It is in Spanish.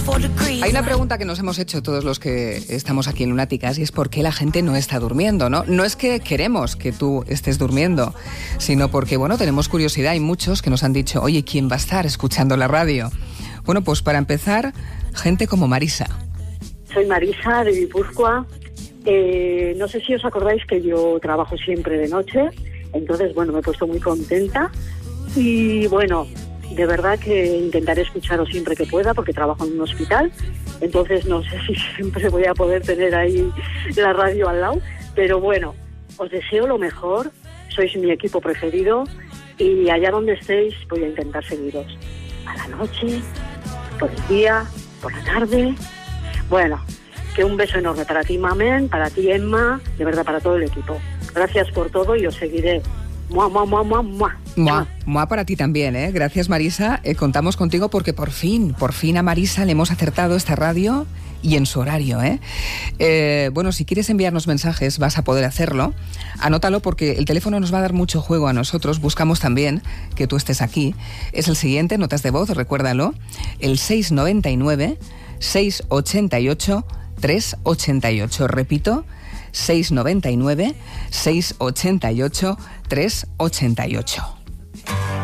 Hay una pregunta que nos hemos hecho todos los que estamos aquí en Lunáticas y es ¿por qué la gente no está durmiendo? No es que queremos que tú estés durmiendo, sino porque, bueno, tenemos curiosidad. Hay muchos que nos han dicho, oye, ¿quién va a estar escuchando la radio? Bueno, pues para empezar, gente como Marisa. Soy Marisa, de Guipúzcoa. No sé si os acordáis que yo trabajo siempre de noche, entonces, bueno, me he puesto muy contenta y, bueno, de verdad que intentaré escucharos siempre que pueda porque trabajo en un hospital, entonces no sé si siempre voy a poder tener ahí la radio al lado, pero bueno, os deseo lo mejor, sois mi equipo preferido y allá donde estéis voy a intentar seguiros. A la noche, por el día, por la tarde. Bueno, que un beso enorme para ti, Mamen, para ti, Emma, de verdad para todo el equipo. Gracias por todo y os seguiré. Mua, mua, mua, mua, mua. Mua para ti también, ¿eh? Gracias, Marisa. Contamos contigo porque por fin a Marisa le hemos acertado esta radio y en su horario, ¿eh? Bueno, si quieres enviarnos mensajes vas a poder hacerlo. Anótalo porque el teléfono nos va a dar mucho juego a nosotros. Buscamos también que tú estés aquí. Es el siguiente, notas de voz, recuérdalo. El 699 688 388. Repito, 699 688 388.